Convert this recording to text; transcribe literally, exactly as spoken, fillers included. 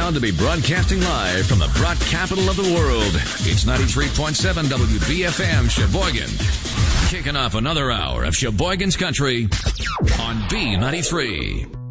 proud to be broadcasting live from the brat capital of the world. It's ninety-three point seven W B F M Sheboygan. Kicking off another hour of Sheboygan's Country on B ninety-three.